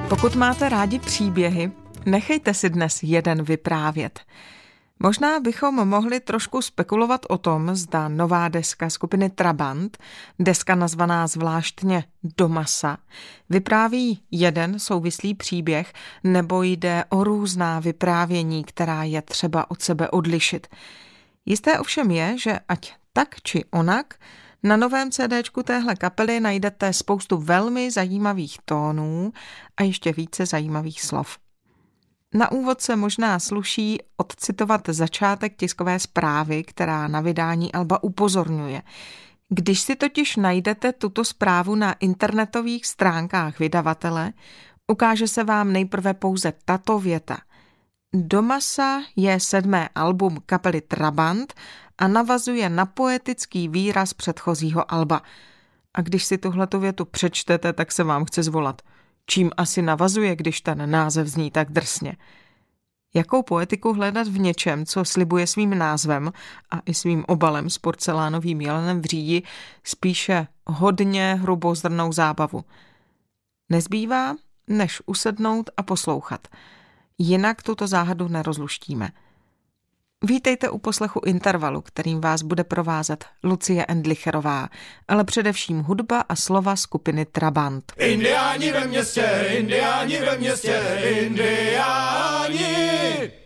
Pokud máte rádi příběhy, nechejte si dnes jeden vyprávět. Možná bychom mohli trošku spekulovat o tom, zda nová deska skupiny Trabant, deska nazvaná zvláštně Do masa, vypráví jeden souvislý příběh, nebo jde o různá vyprávění, která je třeba od sebe odlišit. Jisté ovšem je, že ať tak či onak, na novém CDčku téhle kapely najdete spoustu velmi zajímavých tónů a ještě více zajímavých slov. Na úvod se možná sluší odcitovat začátek tiskové zprávy, která na vydání alba upozorňuje. Když si totiž najdete tuto zprávu na internetových stránkách vydavatele, ukáže se vám nejprve pouze tato věta. Do masa je 7. album kapely Trabant a navazuje na poetický výraz předchozího alba. A když si tuhletu větu přečtete, tak se vám chce zvolat. Čím asi navazuje, když ten název zní tak drsně? Jakou poetiku hledat v něčem, co slibuje svým názvem a i svým obalem s porcelánovým jelenem v řídi spíše hodně hrubozrnnou zábavu? Nezbývá, než usednout a poslouchat. Jinak tuto záhadu nerozluštíme. Vítejte u poslechu Intervalu, kterým vás bude provázet Lucie Endlicherová, ale především hudba a slova skupiny Trabant. Indiáni ve městě, indiáni ve městě, indiáni!